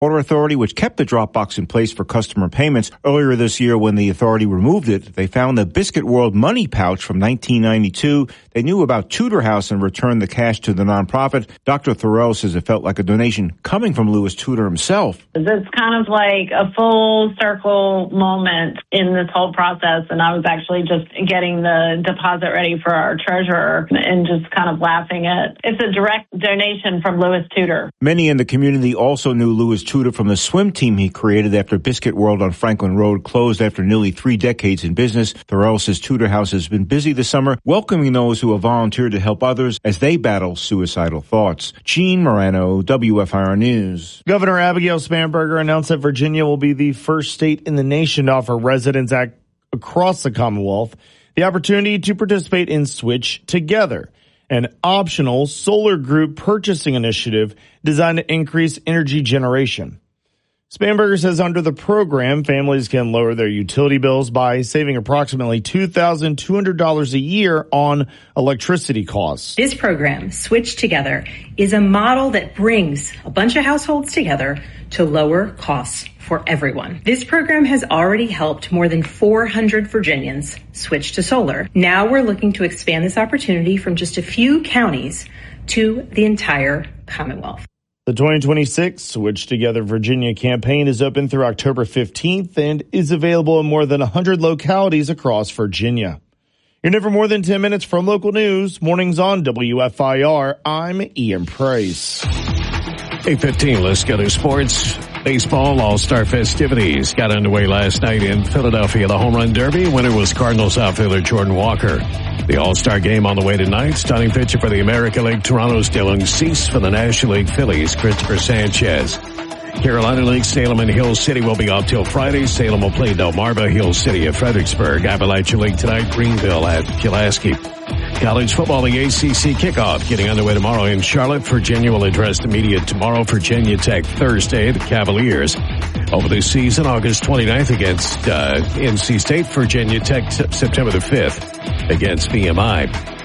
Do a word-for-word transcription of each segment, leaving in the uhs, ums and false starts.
Water Authority, which kept the drop box in place for customer payments. Earlier this year, when the authority removed it, they found the Biscuit World money pouch from nineteen ninety-two. They knew about Tudor House and returned the cash to the nonprofit. Doctor Thoreau says it felt like a donation coming from Louis Tudor himself. It's kind of like a full circle moment in this whole process, and I was actually just getting the deposit ready for our treasurer and just kind of laughing at it's a direct donation from Louis Tudor. Many in the community also knew Louis Tudor from the swim team he created after Biscuit World on Franklin Road closed after nearly three decades in business. Thoreau says Tudor House has been busy this summer, welcoming those who have volunteered to help others as they battle suicidal thoughts. Gene Morano, W F I R News. Governor Abigail Spanberger announced that Virginia will be the first state in the nation to offer residents ac- across the Commonwealth the opportunity to participate in Switch Together, an optional solar group purchasing initiative designed to increase energy generation. Spanberger says under the program, families can lower their utility bills by saving approximately two thousand two hundred dollars a year on electricity costs. This program, Switch Together, is a model that brings a bunch of households together to lower costs for everyone. This program has already helped more than four hundred Virginians switch to solar. Now we're looking to expand this opportunity from just a few counties to the entire Commonwealth. The twenty twenty-six Switch Together Virginia campaign is open through October fifteenth and is available in more than one hundred localities across Virginia. You're never more than ten minutes from local news. Mornings on W F I R. I'm Ian Price. eight fifteen, let's go to sports. Baseball All-Star festivities got underway last night in Philadelphia. The Home Run Derby winner was Cardinals outfielder Jordan Walker. The All-Star game on the way tonight. Starting pitcher for the American League, Toronto's Dylan Cease. For the National League Phillies, Christopher Sanchez. Carolina League, Salem and Hill City will be off till Friday. Salem will play Delmarva, Hill City at Fredericksburg. Appalachia League tonight, Greenville at Pulaski. College football, the A C C kickoff getting underway tomorrow in Charlotte. Virginia will address the media tomorrow. Virginia Tech Thursday. The Cavaliers over the season, August twenty-ninth against uh, N C State. Virginia Tech September the fifth against V M I.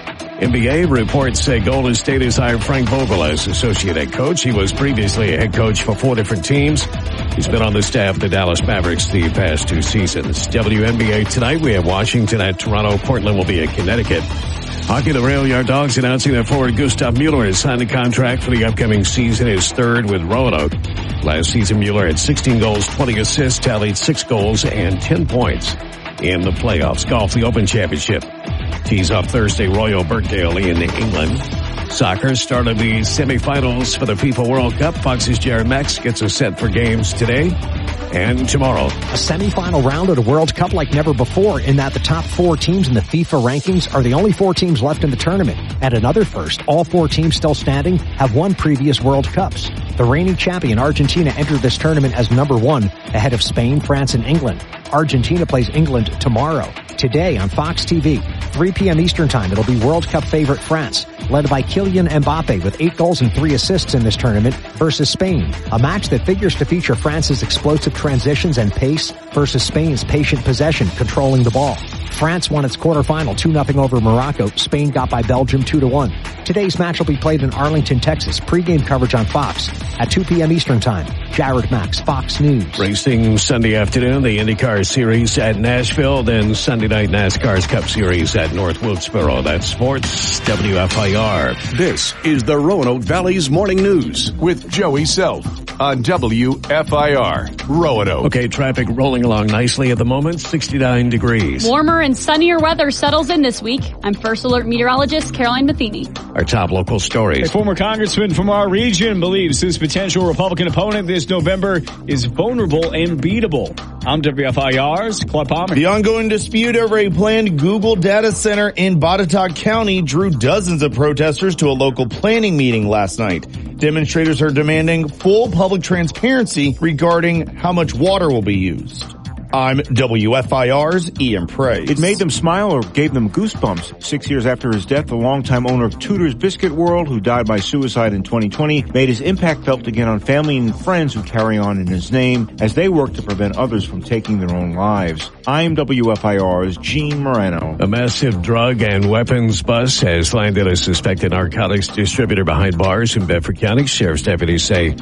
N B A reports say Golden State has hired Frank Vogel as associate head coach. He was previously a head coach for four different teams. He's been on the staff of the Dallas Mavericks the past two seasons. W N B A tonight, we have Washington at Toronto. Portland will be at Connecticut. Hockey, the Rail Yard Dogs announcing that forward Gustav Mueller has signed a contract for the upcoming season, his third with Roanoke. Last season, Mueller had sixteen goals, twenty assists, tallied six goals and ten points in the playoffs. Golf, the Open Championship tees off Thursday, Royal Birkdale in England. Soccer started the semifinals for the FIFA World Cup. Fox's Jared Max gets us set for games today and tomorrow. A semifinal round of the World Cup like never before, in that the top four teams in the FIFA rankings are the only four teams left in the tournament. And another first, all four teams still standing have won previous World Cups. The reigning champion Argentina entered this tournament as number one, ahead of Spain, France, and England. Argentina plays England tomorrow. Today on Fox T V, three p.m. Eastern Time, it'll be World Cup favorite France, led by Kylian Mbappe with eight goals and three assists in this tournament, versus Spain, a match that figures to feature France's explosive transitions and pace versus Spain's patient possession, controlling the ball. France won its quarterfinal two nothing over Morocco. Spain got by Belgium two to one. Today's match will be played in Arlington, Texas. Pre-game coverage on Fox at two p.m. Eastern Time. Jared Max, Fox News. Racing Sunday afternoon, the IndyCar Series at Nashville, then Sunday night NASCAR's Cup Series at North Wilkesboro. That's sports, W F I R. This is the Roanoke Valley's Morning News with Joey Self on W F I R, Roanoke. Okay, traffic rolling along nicely at the moment, sixty-nine degrees. Warmer and sunnier weather settles in this week. I'm First Alert meteorologist Caroline Matheny. Our top local stories. A former congressman from our region believes his potential Republican opponent this November is vulnerable and beatable. I'm W F I R's Claude Palmer. The ongoing dispute over a planned Google data center in Botetourt County drew dozens of protesters to a local planning meeting last night. Demonstrators are demanding full public transparency regarding how much water will be used. I'm W F I R's Ian Price. It made them smile or gave them goosebumps. Six years after his death, the longtime owner of Tudor's Biscuit World, who died by suicide in twenty twenty, made his impact felt again on family and friends who carry on in his name as they work to prevent others from taking their own lives. I'm W F I R's Gene Morano. A massive drug and weapons bust has landed a suspected narcotics distributor behind bars in Bedford County. Sheriff's deputies say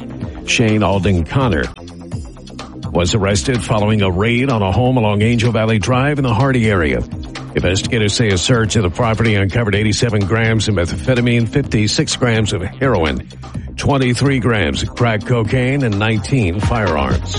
Shane Alden Connor was arrested following a raid on a home along Angel Valley Drive in the Hardy area. Investigators say a search of the property uncovered eighty-seven grams of methamphetamine, fifty-six grams of heroin, twenty-three grams of crack cocaine, and nineteen firearms.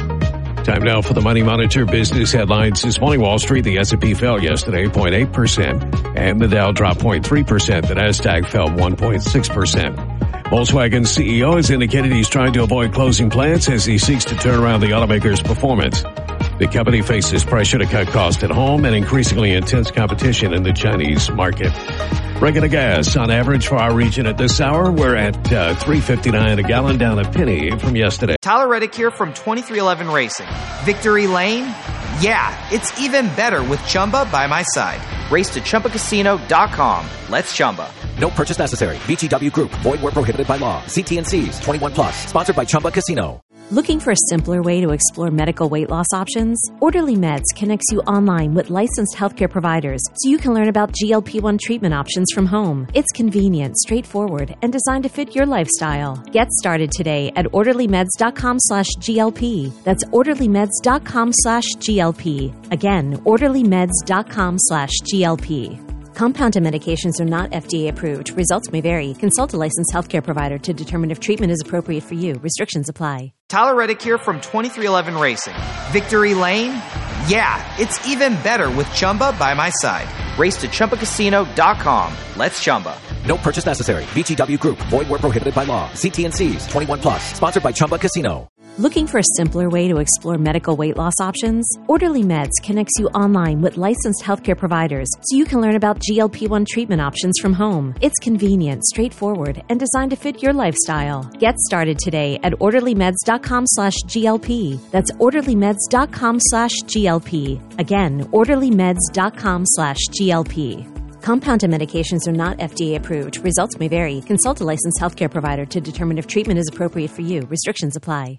Time now for the Money Monitor business headlines. This morning, Wall Street, the S and P fell yesterday zero point eight percent, and the Dow dropped zero point three percent. The Nasdaq fell one point six percent. Volkswagen C E O has indicated he's trying to avoid closing plants as he seeks to turn around the automaker's performance. The company faces pressure to cut costs at home and increasingly intense competition in the Chinese market. Regular gas on average for our region at this hour, we're at uh, three fifty-nine a gallon, down a penny from yesterday. Tyler Reddick here from twenty-three eleven Racing. Victory Lane? Yeah, it's even better with Chumba by my side. Race to Chumba Casino dot com. Let's Chumba. No purchase necessary. V G W Group. Void where prohibited by law. See T and C's. twenty-one plus. Sponsored by Chumba Casino. Looking for a simpler way to explore medical weight loss options? Orderly Meds connects you online with licensed healthcare providers so you can learn about G L P one treatment options from home. It's convenient, straightforward, and designed to fit your lifestyle. Get started today at orderlymeds.com slash GLP. That's orderlymeds.com slash GLP. Again, orderlymeds.com slash GLP. Compounded medications are not F D A approved. Results may vary. Consult a licensed healthcare provider to determine if treatment is appropriate for you. Restrictions apply. Tyler Reddick here from twenty-three eleven Racing. Victory Lane? Yeah, it's even better with Chumba by my side. Race to Chumba Casino dot com. Let's Chumba. No purchase necessary. V G W Group. Void where prohibited by law. See T and C's. twenty-one plus. Sponsored by Chumba Casino. Looking for a simpler way to explore medical weight loss options? Orderly Meds connects you online with licensed healthcare providers so you can learn about G L P one treatment options from home. It's convenient, straightforward, and designed to fit your lifestyle. Get started today at orderlymeds.com slash GLP. That's orderlymeds.com slash GLP. Again, orderlymeds.com slash GLP. Compounded medications are not F D A approved. Results may vary. Consult a licensed healthcare provider to determine if treatment is appropriate for you. Restrictions apply.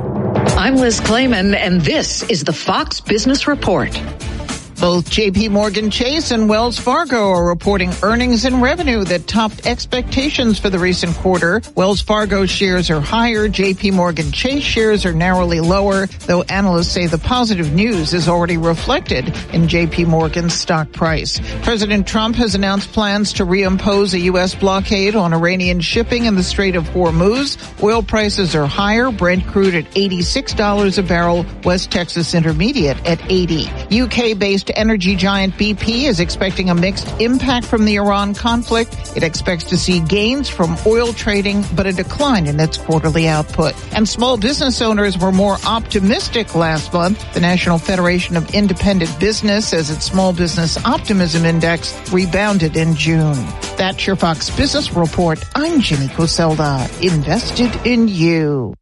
I'm Liz Clayman, and this is the Fox Business Report. Both J P Morgan Chase and Wells Fargo are reporting earnings and revenue that topped expectations for the recent quarter. Wells Fargo shares are higher. J P Morgan Chase shares are narrowly lower, though analysts say the positive news is already reflected in J P Morgan's stock price. President Trump has announced plans to reimpose a U S blockade on Iranian shipping in the Strait of Hormuz. Oil prices are higher. Brent crude at eighty-six dollars a barrel. West Texas Intermediate at eighty. U K-based energy giant B P is expecting a mixed impact from the Iran conflict. It expects to see gains from oil trading, but a decline in its quarterly output. And small business owners were more optimistic last month. The National Federation of Independent Business says its Small Business Optimism Index rebounded in June. That's your Fox Business Report. I'm Jimmy Coselda. Invested in you.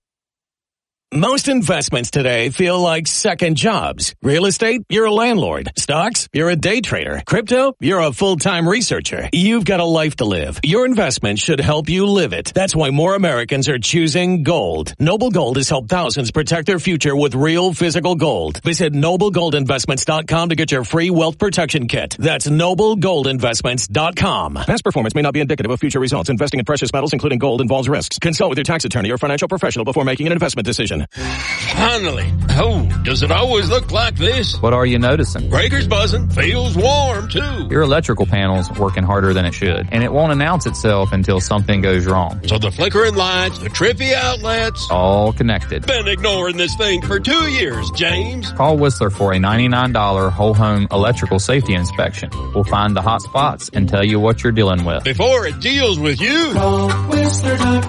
Most investments today feel like second jobs. Real estate, you're a landlord. Stocks, you're a day trader. Crypto, you're a full-time researcher. You've got a life to live. Your investment should help you live it. That's why more Americans are choosing gold. Noble Gold has helped thousands protect their future with real physical gold. Visit noble gold investments dot com to get your free wealth protection kit. That's noble gold investments dot com. Past performance may not be indicative of future results. Investing in precious metals, including gold, involves risks. Consult with your tax attorney or financial professional before making an investment decision. Finally. Oh, does it always look like this? What are you noticing? Breaker's buzzing. Feels warm, too. Your electrical panel's working harder than it should, and it won't announce itself until something goes wrong. So the flickering lights, the trippy outlets... all connected. Been ignoring this thing for two years, James. Call Whistler for a ninety-nine dollars whole-home electrical safety inspection. We'll find the hot spots and tell you what you're dealing with. Before it deals with you. Call Whistler dot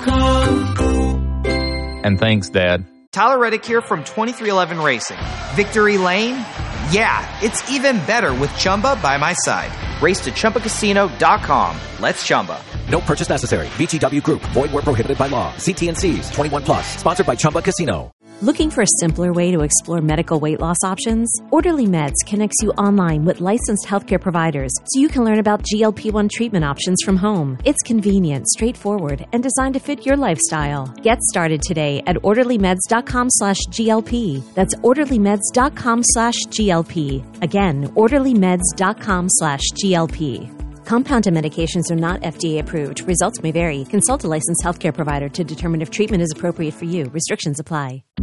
com. And thanks, Dad. Tyler Reddick here from twenty-three eleven Racing. Victory Lane? Yeah, it's even better with Chumba by my side. Race to Chumba Casino dot com. Let's Chumba. No purchase necessary. V G W Group. Void where prohibited by law. See T and C's. twenty-one plus. Sponsored by Chumba Casino. Looking for a simpler way to explore medical weight loss options? Orderly Meds connects you online with licensed healthcare providers so you can learn about G L P one treatment options from home. It's convenient, straightforward, and designed to fit your lifestyle. Get started today at orderlymeds.com slash GLP. That's orderlymeds.com slash GLP. Again, orderlymeds.com slash GLP. Compounded medications are not F D A approved. Results may vary. Consult a licensed healthcare provider to determine if treatment is appropriate for you. Restrictions apply.